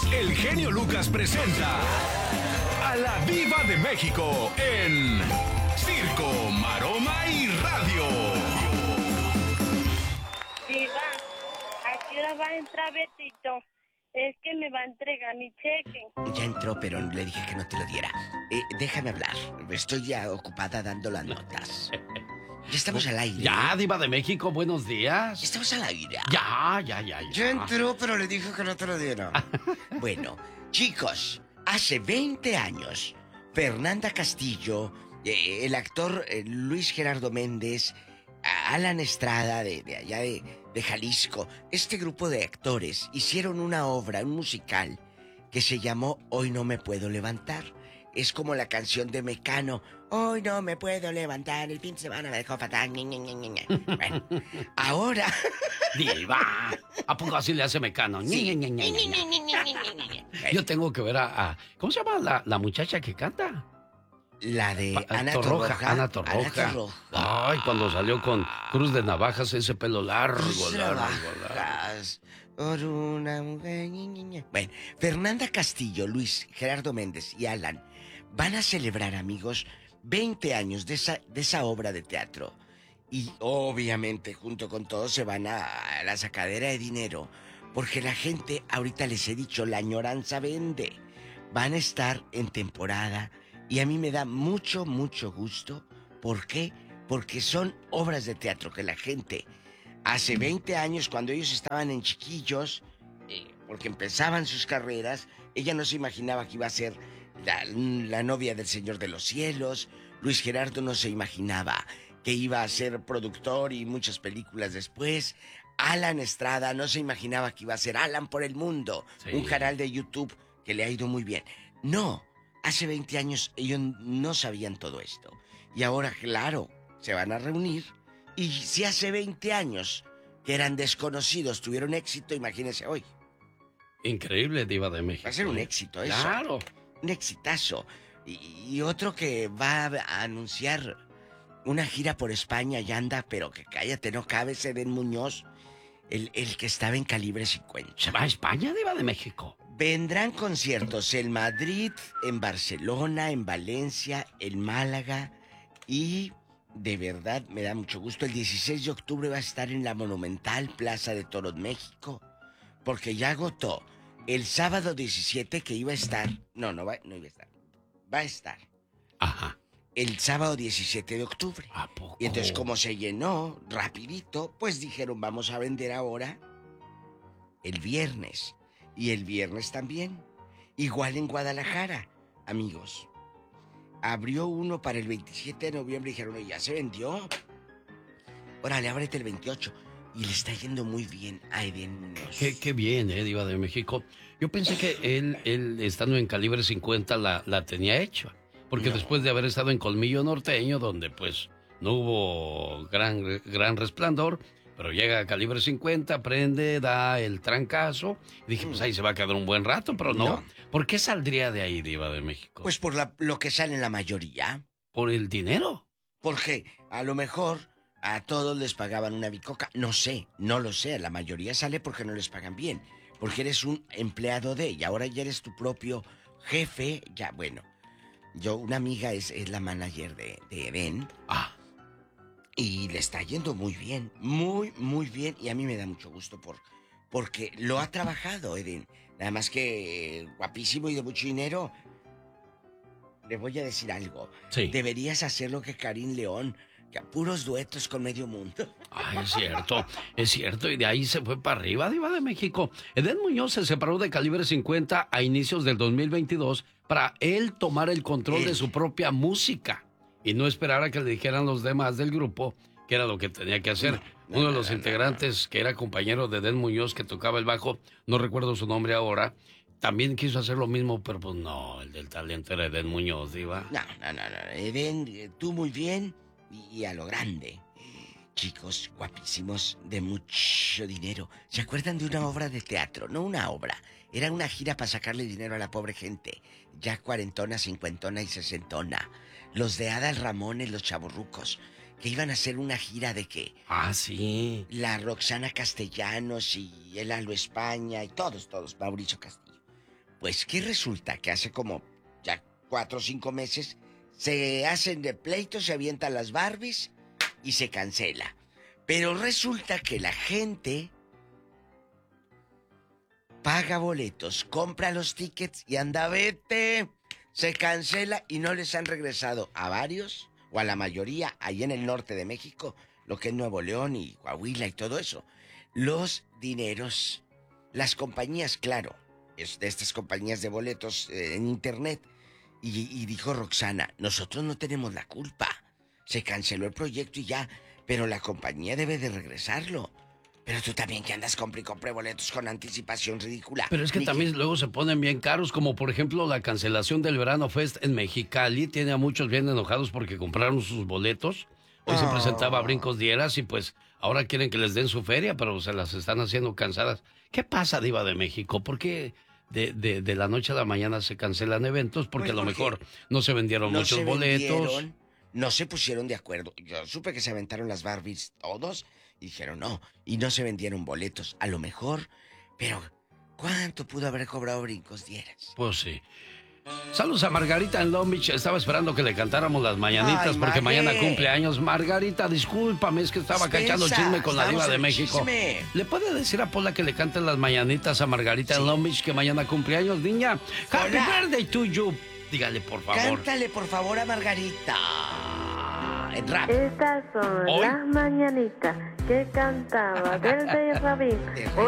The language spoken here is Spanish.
el genio Lucas presenta a la Diva de México en Circo, Maroma y Radio. Diva, ¿a qué hora va a entrar Betito? Es que me va a entregar mi cheque. Ya entró, pero le dije que no te lo diera. Déjame hablar. Estoy ya ocupada dando las notas. Ya estamos al aire. Ya, Diva de México, buenos días. Ya estamos al aire. Ya. Ya entró, pero le dijo que no te lo diera. Bueno, chicos, hace 20 años, Fernanda Castillo, el actor Luis Gerardo Méndez, Alan Estrada de allá de Jalisco, este grupo de actores hicieron una obra, un musical, que se llamó Hoy no me puedo levantar. Es como la canción de Mecano. Hoy no me puedo levantar, el fin de semana me dejó fatal. Bueno, ahora... Diva, ¿a poco así le hace Mecano? Sí. Yo tengo que ver ¿cómo se llama la muchacha que canta? La de Ana Torroja. Torroja. Ana Torroja. Ay, cuando salió con Cruz de Navajas, ese pelo largo. Por una mujer. Bueno, Fernanda Castillo, Luis Gerardo Méndez y Alan van a celebrar, amigos, 20 años de esa obra de teatro. Y obviamente, junto con todos, se van a la sacadera de dinero. Porque la gente, ahorita les he dicho, la añoranza vende. Van a estar en temporada. Y a mí me da mucho gusto. ¿Por qué? Porque son obras de teatro que la gente, hace 20 años, cuando ellos estaban en chiquillos, porque empezaban sus carreras, ella no se imaginaba que iba a ser la novia del Señor de los Cielos. Luis Gerardo no se imaginaba que iba a ser productor y muchas películas después. Alan Estrada no se imaginaba que iba a ser Alan por el Mundo, sí. Un canal de YouTube que le ha ido muy bien. No. Hace 20 años ellos no sabían todo esto. Y ahora, claro, se van a reunir. Y si hace 20 años que eran desconocidos tuvieron éxito, imagínense hoy. Increíble, Diva de México. Va a ser un éxito eso. Claro. Un exitazo. Y otro que va a anunciar una gira por España y anda, pero que cállate, no cabe, Edén Muñoz, el que estaba en Calibre 50. ¿Se va a España, Diva de México? Vendrán conciertos en Madrid, en Barcelona, en Valencia, en Málaga y de verdad me da mucho gusto. El 16 de octubre va a estar en la Monumental Plaza de Toros, México, porque ya agotó. El sábado 17 que iba a estar, no iba a estar, va a estar. Ajá. El sábado 17 de octubre. ¿A poco? Y entonces como se llenó rapidito, pues dijeron vamos a vender ahora el viernes. Y el viernes también. Igual en Guadalajara, amigos. Abrió uno para el 27 de noviembre y dijeron, no, ya se vendió. Órale, ábrete el 28. Y le está yendo muy bien a Edén Muñoz. Qué bien, Diva de México. Yo pensé que él estando en Calibre 50 la tenía hecha. Porque después de haber estado en Colmillo Norteño, donde pues no hubo gran resplandor, pero llega a Calibre 50, prende, da el trancazo. Y dije, pues ahí se va a quedar un buen rato, pero no. ¿Por qué saldría de ahí, Diva de México? Pues por lo que sale en la mayoría. ¿Por el dinero? Porque a lo mejor a todos les pagaban una bicoca. No sé, no lo sé. La mayoría sale porque no les pagan bien. Porque eres un empleado de ella. Ahora ya eres tu propio jefe. Ya, bueno. Una amiga es la manager de Edén. Y le está yendo muy bien, muy bien. Y a mí me da mucho gusto porque lo ha trabajado, Edén. Nada más que guapísimo y de mucho dinero. Le voy a decir algo. Sí. Deberías hacer lo que Karim León, que a puros duetos con medio mundo. Ay, es cierto. Y de ahí se fue para arriba, Diva de México. Edén Muñoz se separó de Calibre 50 a inicios del 2022 para él tomar el control de su propia música. Y no esperar a que le dijeran los demás del grupo que era lo que tenía que hacer. Uno de los integrantes, que era compañero de Edén Muñoz, que tocaba el bajo, no recuerdo su nombre ahora, también quiso hacer lo mismo, pero pues no, el del talento era Edén Muñoz, Diva. No. Edén, tú muy bien y a lo grande. Chicos guapísimos de mucho dinero. ¿Se acuerdan de una obra de teatro? No una obra. Era una gira para sacarle dinero a la pobre gente. Ya cuarentona, cincuentona y sesentona. Los de Adal Ramones, los chavorrucos, que iban a hacer una gira de qué. Ah, sí. La Roxana Castellanos y el Alo España y todos, Mauricio Castillo. Pues que resulta que hace como ya 4 o 5 meses se hacen de pleito, se avientan las Barbies y se cancela. Pero resulta que la gente paga boletos, compra los tickets y anda, vete. Se cancela y no les han regresado a varios, o a la mayoría, ahí en el norte de México, lo que es Nuevo León y Coahuila y todo eso. Los dineros, las compañías, claro, es de estas compañías de boletos en internet. Y dijo Roxana, nosotros no tenemos la culpa. Se canceló el proyecto y ya, pero la compañía debe de regresarlo. Pero tú también que andas compre y compre boletos con anticipación ridícula. Pero es que también luego se ponen bien caros, como por ejemplo la cancelación del Verano Fest en Mexicali. Tiene a muchos bien enojados porque compraron sus boletos. Hoy se presentaba Brincos Dieras y pues ahora quieren que les den su feria, pero se las están haciendo cansadas. ¿Qué pasa, Diva de México? ¿Por qué de la noche a la mañana se cancelan eventos? Porque a lo mejor no se vendieron muchos boletos. No se pusieron de acuerdo. Yo supe que se aventaron las Barbies todos y dijeron no. Y no se vendieron boletos. A lo mejor, pero ¿cuánto pudo haber cobrado Brincos Dieras? Pues sí. Saludos a Margarita en Long Beach. Estaba esperando que le cantáramos las mañanitas. Ay, porque mañana cumple años. Margarita, discúlpame, es que estaba cachando chisme con la Diva de México. Chisme. ¿Le puede decir a Pola que le canten las mañanitas a Margarita en Long Beach, que mañana cumple años, niña? Happy birthday to you. Dígale, por favor. Cántale, por favor, a Margarita. En rap. Estas son las mañanitas que cantaba del de Rabín.